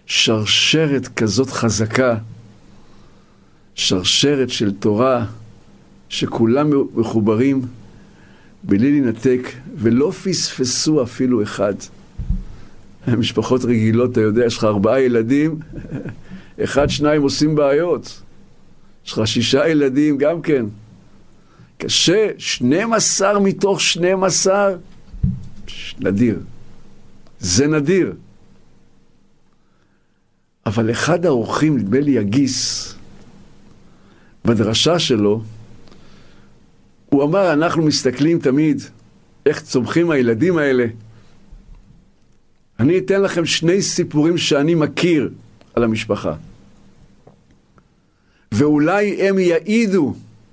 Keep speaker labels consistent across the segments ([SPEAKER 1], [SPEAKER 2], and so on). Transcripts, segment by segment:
[SPEAKER 1] שרשרת כזאת חזקה, שרשרת של תורה, שכולם מחוברים בלי לנתק, ולא פספסו אפילו אחד. משפחות רגילות, אתה יודע, יש לך 4 ילדים, 1-2 עושים בעיות. יש לך 6 ילדים גם כן. קשה, 12 מתוך 12, נדיר. זה נדיר. אבל אחד האורחים, נדמה לי הגיס, בדרשה שלו, הוא אמר, אנחנו מסתכלים תמיד איך צומחים הילדים האלה. אני אתן לכם 2 סיפורים שאני מכיר על המשפחה. ואולי הם יעידו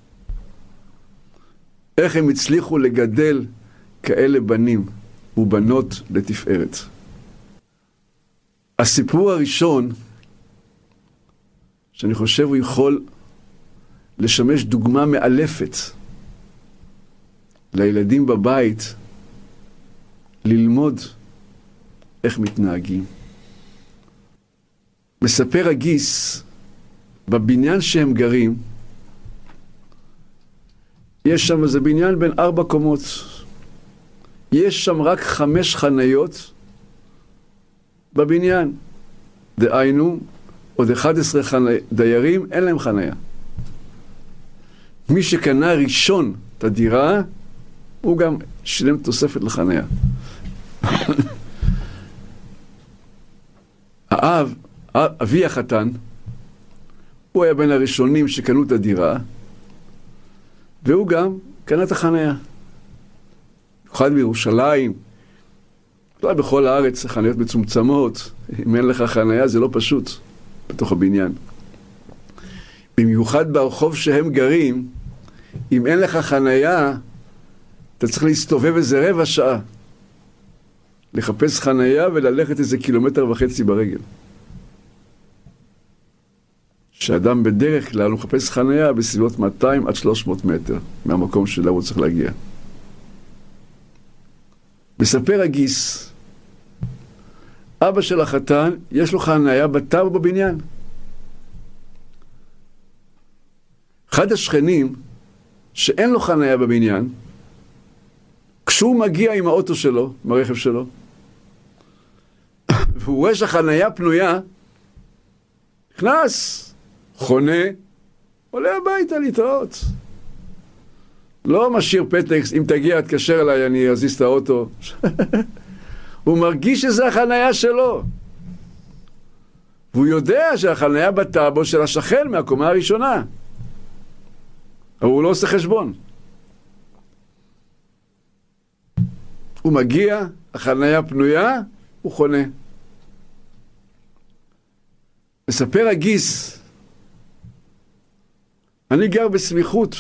[SPEAKER 1] איך הם הצליחו לגדל כאלה בנים ובנות לתפארת. הסיפור הראשון, שאני חושב הוא יכול לשמש דוגמה מאלפת לילדים בבית, ללמוד איך מתנהגים. מספר הגיס, בבניין שהם גרים, יש שם איזה בניין בין 4 קומות. יש שם רק 5 חניות בבניין. דהיינו, עוד 11 דיירים, אין להם חניה. מי שקנה ראשון את הדירה, הוא גם שילם תוספת לחניה. אבי החתן, הוא היה בין הראשונים שקנו את הדירה, והוא גם קנה את החניה. במיוחד בירושלים, לא בכל הארץ, חניות מצומצמות. אם אין לך חניה זה לא פשוט בתוך הבניין. במיוחד ברחוב שהם גרים, אם אין לך חניה, אתה צריך להסתובב איזה 15 שעה. לחפש חניה וללכת איזה 1.5 קילומטר ברגל. שאדם בדרך כלל הוא מחפש חניה בסביבות 200 עד 300 מטר מהמקום שלו הוא צריך להגיע. מספר הגיס, אבא של החתן, יש לו חניה בתא או בבניין. אחד השכנים, שאין לו חניה בבניין, כשהוא מגיע עם האוטו שלו, עם הרכב שלו, והוא רואה שהחניה פנויה, נכנס, חונה, עולה הביתה להתראות. לא משאיר פתק, אם תגיע תקשר אליי, אני אזיז את האוטו. הוא מרגיש שזה החניה שלו. והוא יודע שהחניה בטאבו של השכן מהקומה הראשונה. אבל הוא לא עושה חשבון. הוא מגיע, החניה פנויה, הוא חונה. מספר הגיס, אני גר בסמיכות,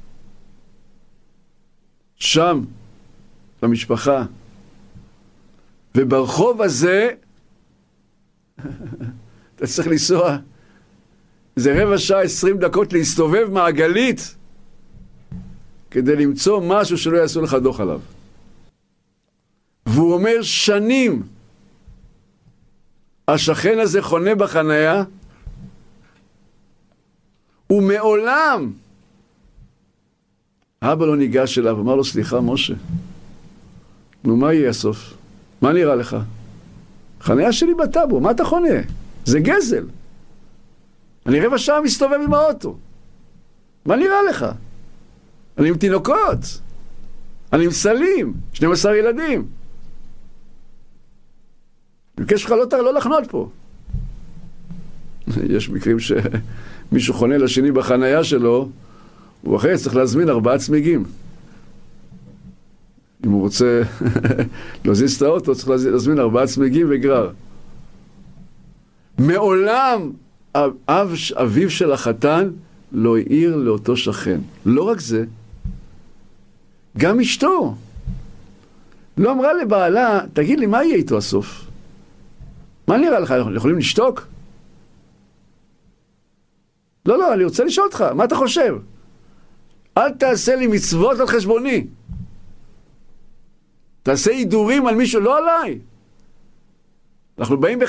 [SPEAKER 1] שם, במשפחה, וברחוב הזה, אתה צריך לנסוע, זה 15 שעה, 20 דקות להסתובב מעגלית, כדי למצוא משהו שלא יעשו לך דוח עליו. והוא אומר, שנים, השכן הזה חונה בחניה, ומעולם, אבא לא ניגש אליו, אמר לו, סליחה, משה, נו, מה יהיה הסוף? מה נראה לך? חניה שלי בטאבו, מה אתה חונה? זה גזל. אני 15 שעה מסתובב עם האוטו. מה נראה לך? אני עם תינוקות. אני עם סלים. 12 ילדים. אני מבקש לך לא לחנות פה. יש מקרים שמישהו חונה לשני בחניה שלו, הוא אחרי צריך להזמין 4 צמיגים. אם הוא רוצה להזיז את האוטו, צריך להזמין 4 צמיגים וגרר. מעולם אביו של החתן לא העיר לאותו שכן. לא רק זה, גם אשתו. לא אמרה לבעלה, תגיד לי, מה יהיה איתו הסוף? מה נראה לך? אנחנו יכולים לשתוק? לא, אני רוצה לשאול אותך, מה אתה חושב? אל תעשה לי מצוות על חשבוני. תעשה עידורים על מישהו, לא עליי. אנחנו באים